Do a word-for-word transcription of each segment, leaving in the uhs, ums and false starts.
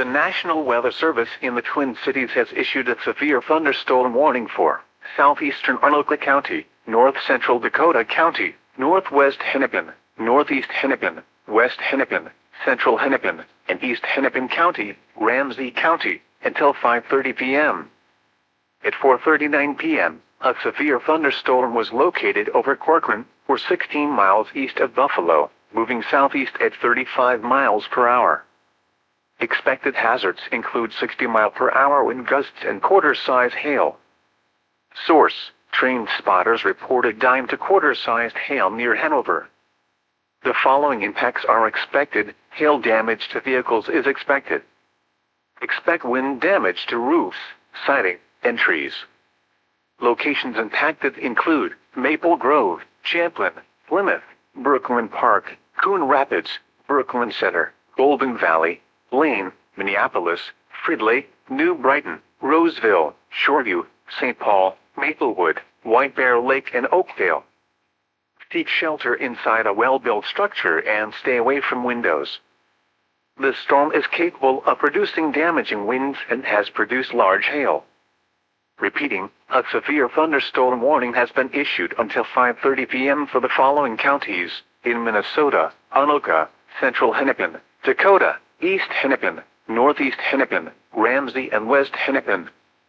The National Weather Service in the Twin Cities has issued a severe thunderstorm warning for southeastern Anoka County, north central Dakota County, northwest Hennepin, northeast Hennepin, west Hennepin, central Hennepin, and east Hennepin County, Ramsey County, until five thirty p m At four thirty-nine p m, a severe thunderstorm was located over Corcoran, or sixteen miles east of Buffalo, moving southeast at thirty-five miles per hour. Expected hazards include sixty mile per hour wind gusts and quarter-size hail. Source: trained spotters reported dime to quarter-sized hail near Hanover. The following impacts are expected. Hail damage to vehicles is expected. Expect wind damage to roofs, siding, and trees. Locations impacted include Maple Grove, Champlin, Plymouth, Brooklyn Park, Coon Rapids, Brooklyn Center, Golden Valley, Lane, Minneapolis, Fridley, New Brighton, Roseville, Shoreview, Saint Paul, Maplewood, White Bear Lake, and Oakdale. Seek shelter inside a well-built structure and stay away from windows. The storm is capable of producing damaging winds and has produced large hail. Repeating, a severe thunderstorm warning has been issued until five thirty p m for the following counties: in Minnesota, Anoka, Central Hennepin, Dakota, East Hennepin, Northeast Hennepin, Ramsey, and West Hennepin.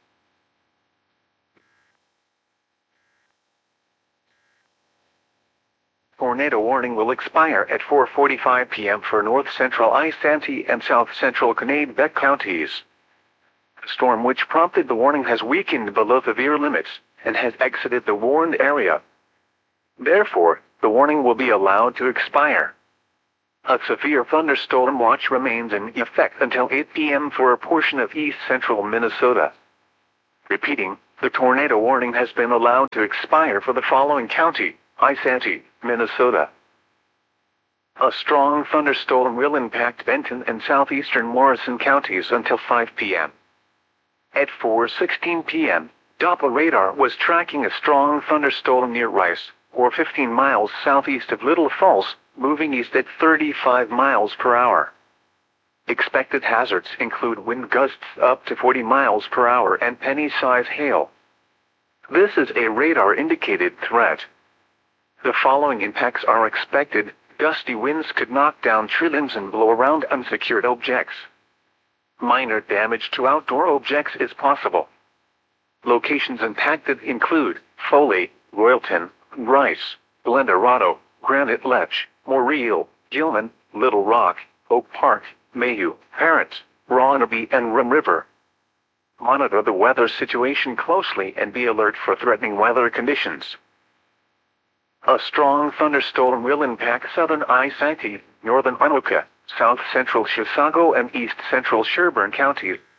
Tornado warning will expire at four forty-five p m for north central Isanti and south central Kennebec counties. The storm which prompted the warning has weakened below severe limits and has exited the warned area. Therefore, the warning will be allowed to expire. A severe thunderstorm watch remains in effect until eight p m for a portion of east central Minnesota. Repeating, the tornado warning has been allowed to expire for the following county: Isanti, Minnesota. A strong thunderstorm will impact Benton and southeastern Morrison counties until five p m At four sixteen p m, Doppler radar was tracking a strong thunderstorm near Rice, or fifteen miles southeast of Little Falls, moving east at thirty-five miles per hour. Expected hazards include wind gusts up to forty miles per hour and penny-size hail. This is a radar-indicated threat. The following impacts are expected. Gusty winds could knock down tree limbs and blow around unsecured objects. Minor damage to outdoor objects is possible. Locations impacted include Foley, Royalton, Rice, Glendorado, Granite Ledge, Moriel, Gilman, Little Rock, Oak Park, Mayhew, Parent, Ronaby, and Rum River. Monitor the weather situation closely and be alert for threatening weather conditions. A strong thunderstorm will impact southern Isanti, northern Anoka, south central Chisago, and east central Sherburne counties.